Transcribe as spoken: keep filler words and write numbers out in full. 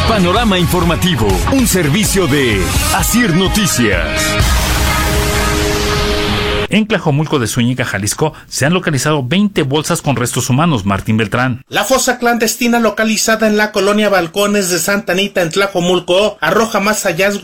Panorama informativo, un servicio de Asir Noticias. En Tlajomulco de Zúñiga, Jalisco, se han localizado veinte bolsas con restos humanos. Martín Beltrán. La fosa clandestina localizada en la colonia Balcones de Santa Anita en Tlajomulco arroja más hallazgos